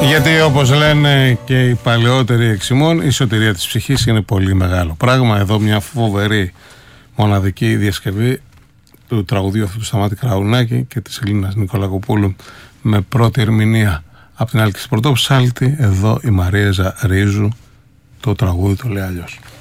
Γιατί όπως λένε και οι παλαιότεροι εξημών, η σωτηρία της ψυχής είναι πολύ μεγάλο πράγμα. Εδώ μια φοβερή μοναδική διασκευή του τραγουδίου αυτού του Σταμάτη Κραουνάκη και της Ελλήνας Νικολακοπούλου με πρώτη ερμηνεία από την Άλκη Πρωτόψάλτη. Εδώ η Μαρία Ρίζου το τραγούδι το λέει αλλιώς.